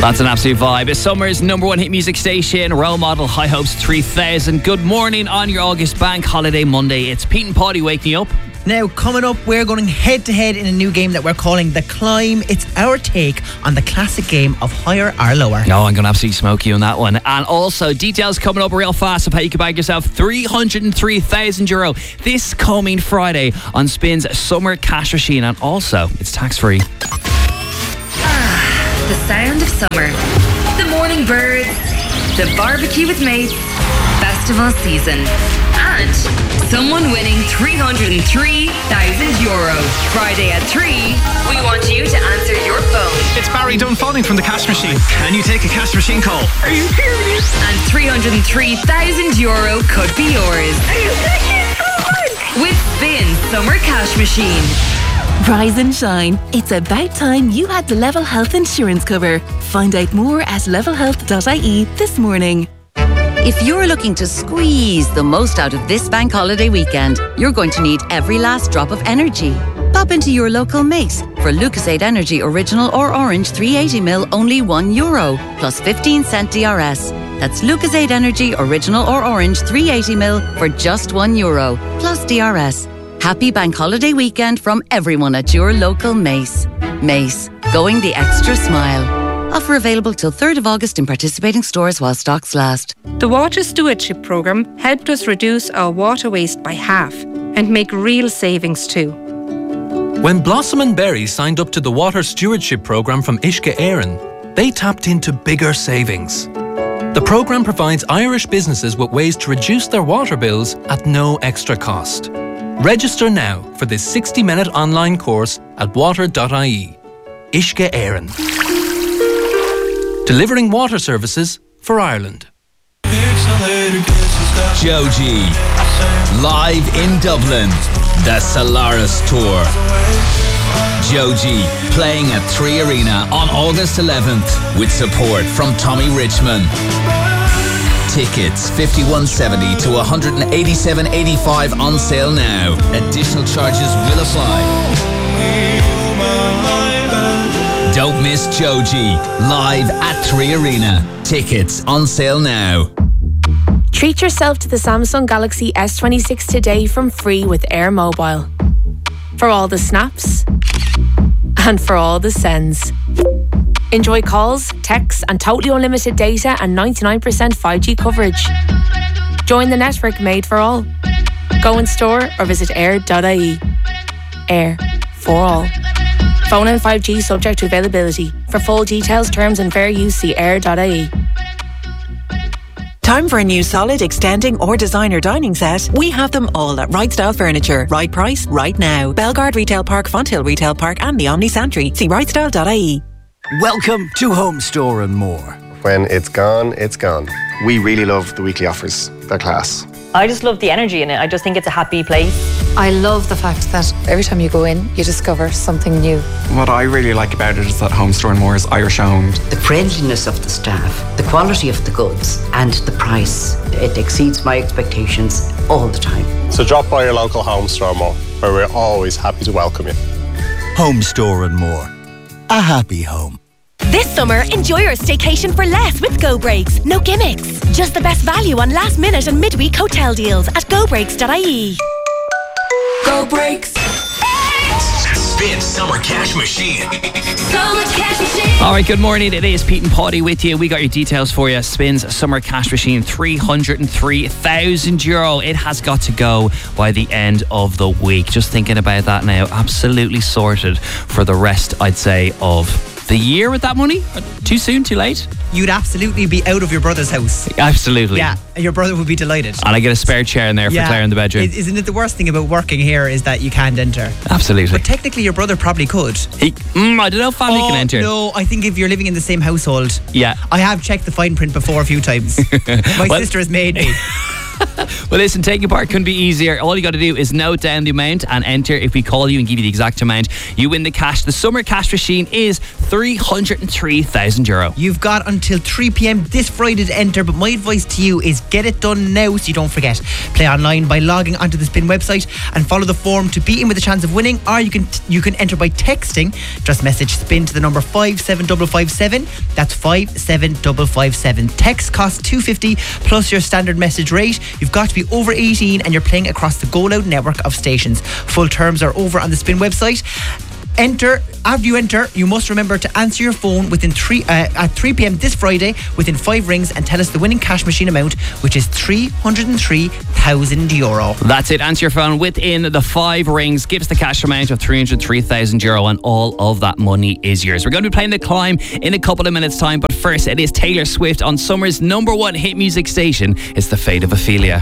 That's an absolute vibe. It's summer's number one hit music station, Role Model High Hopes 3000. Good morning on your August bank holiday Monday. It's Pete and Paddy waking you up. Now, coming up, we're going head to head in a new game that we're calling The Climb. It's our take on the classic game of higher or lower. No, I'm going to absolutely smoke you on that one. And also, details coming up real fast of how you can bag yourself €303,000 this coming Friday on Spin's Summer Cash Machine. And also, it's tax-free. The sound of summer. The morning birds. The barbecue with mates. Festival season. And someone winning €303,000. Friday at 3, we want you to answer your phone. It's Barry Dunphoning from the Cash Machine. Can you take a Cash Machine call? Are you serious? And €303,000 could be yours. Are you serious? With Spin Summer Cash Machine. Rise and shine. It's about time you had the Level Health insurance cover. Find out more at levelhealth.ie this morning. If you're looking to squeeze the most out of this bank holiday weekend, you're going to need every last drop of energy. Pop into your local Mace for Lucasade Energy Original or Orange 380ml, only €1, plus 15 cent DRS. That's Lucasade Energy Original or Orange 380ml for just €1, plus DRS. Happy bank holiday weekend from everyone at your local Mace. Mace, going the extra smile. Offer available till 3rd of August in participating stores while stocks last. The Water Stewardship Programme helped us reduce our water waste by half and make real savings too. When Blossom and Berry signed up to the Water Stewardship Programme from Uisce Éireann, they tapped into bigger savings. The programme provides Irish businesses with ways to reduce their water bills at no extra cost. Register now for this 60-minute online course at water.ie. Uisce Éireann. Delivering water services for Ireland. Joji, live in Dublin, the Solaris Tour. Joji, playing at 3 Arena on August 11th with support from Tommy Richman. Tickets $51.70 to $187.85 on sale now. Additional charges will apply. Don't miss Joji, live at 3 Arena. Tickets on sale now. Treat yourself to the Samsung Galaxy S26 today from free with Air Mobile. For all the snaps and for all the sends. Enjoy calls, texts and totally unlimited data and 99% 5G coverage. Join the network made for all. Go in store or visit air.ie. Air for all. Phone and 5G subject to availability. For full details, terms and fair use, see air.ie. Time for a new solid, extending or designer dining set? We have them all at Right Style Furniture. Right price, right now. Belgard Retail Park, Fonthill Retail Park and the Omni Santry. See rightstyle.ie. Welcome to Home Store and More. When it's gone, it's gone. We really love the weekly offers. They're class. I just love the energy in it. I just think it's a happy place. I love the fact that every time you go in, you discover something new. What I really like about it is that Home Store and More is Irish owned. The friendliness of the staff, the quality of the goods, and the price. It exceeds my expectations all the time. So drop by your local Home Store and More, where we're always happy to welcome you. Home Store and More. A happy home. This summer, enjoy your staycation for less with Go Breaks. No gimmicks. Just the best value on last minute and midweek hotel deals at gobreaks.ie. Go Breaks. Spin Summer Cash Machine. Summer Cash Machine. All right, good morning. It is Pete and Paddy with you. We got your details for you. Spin's Summer Cash Machine, €303,000. It has got to go by the end of the week. Just thinking about that now. Absolutely sorted for the rest, I'd say, of the year with that money. Too soon, too late? You'd absolutely be out of your brother's house. Absolutely. Yeah, and your brother would be delighted. And I get a spare chair in there for Claire in the bedroom. Isn't it the worst thing about working here is that you can't enter? Absolutely. But technically your brother probably could. I don't know if family can enter. No, I think if you're living in the same household. Yeah. I have checked the fine print before a few times. My sister has made me. Well, listen, taking part couldn't be easier. All you got to do is note down the amount and enter. If we call you and give you the exact amount, you win the cash. The summer cash machine is €303,000. You've got until 3 p.m. this Friday to enter, but my advice to you is get it done now so you don't forget. Play online by logging onto the Spin website and follow the form to be in with a chance of winning, or you can enter by texting. Just message Spin to the number 57557. That's 57557. Text costs $2.50 plus your standard message rate. You've got to be over 18 and you're playing across the Go Loud network of stations. Full terms are over on the Spin website. After you enter, you must remember to answer your phone at 3 p.m. this Friday within 5 rings and tell us the winning cash machine amount, which is €303,000. That's it. Answer your phone within the 5 rings. Give us the cash amount of €303,000 and all of that money is yours. We're going to be playing The Climb in a couple of minutes' time, but first it is Taylor Swift on Summer's #1 hit music station. It's The Fate of Ophelia.